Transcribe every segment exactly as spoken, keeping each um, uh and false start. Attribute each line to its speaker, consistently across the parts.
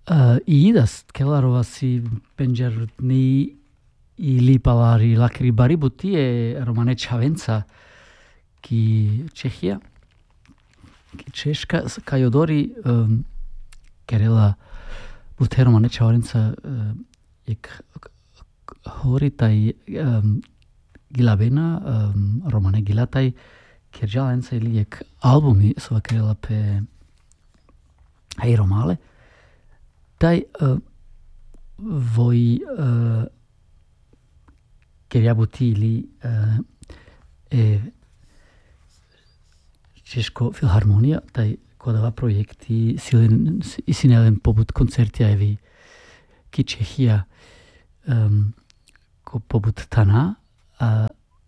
Speaker 1: Uh, I da Kellerova si pengerni ili palari lakri baributi e romane Čavenca ki Čehija, ki Češka, kajodori um, kerela bute romane Čavenca uh, jak horitai um, gilavena um, romane gilatai kerjalenca ili jak albumi sova kerela pe hej romale. Tai uh, voi uh, Kerjabutili uh, e Češko filharmonija, taj kodava projekti silen, isinelen poput koncertjajevi ki Čehija um, ko poput Tana, a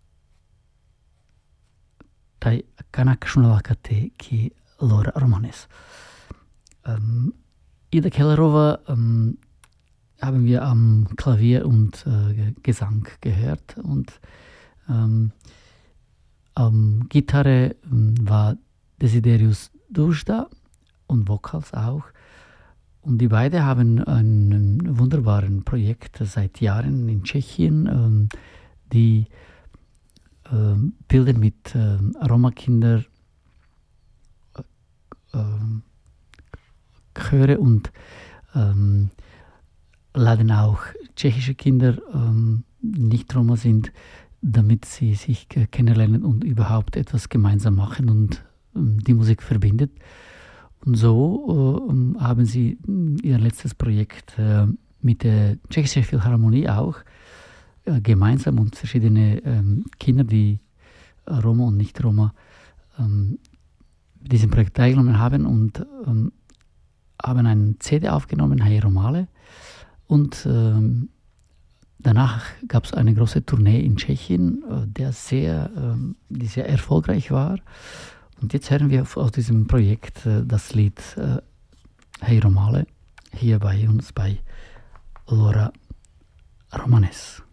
Speaker 1: taj kanak šunalakate ki Lora Romanes. Um, Ida Kellerova um, haben wir am Klavier und äh, Gesang gehört und ähm, am Gitarre ähm, war Desiderius Dujda und Vocals auch. Und die beiden haben einen wunderbaren Projekt seit Jahren in Tschechien. Ähm, die ähm, bilden mit ähm, Roma-Kinder äh, Chöre und ähm, laden auch tschechische Kinder, ähm, nicht Roma sind, damit sie sich äh, kennenlernen und überhaupt etwas gemeinsam machen und ähm, die Musik verbindet. Und so äh, haben sie ihr letztes Projekt äh, mit der Tschechischen Philharmonie auch äh, gemeinsam und verschiedene ähm, Kinder, die äh, Roma und nicht Roma ähm, diesem Projekt teilgenommen haben und ähm, haben eine C D aufgenommen, Hey Romale. Und ähm, danach gab es eine große Tournee in Tschechien, äh, der sehr, ähm, die sehr erfolgreich war. Und jetzt hören wir aus diesem Projekt äh, das Lied äh, Hey Romale hier bei uns bei Lora Romanes.